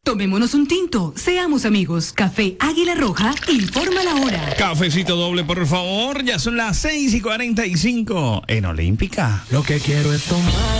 Tomémonos un tinto, seamos amigos. Café Águila Roja, informa la hora. Cafecito doble, por favor. Ya son las 6:45 en Olímpica. Lo que quiero es tomar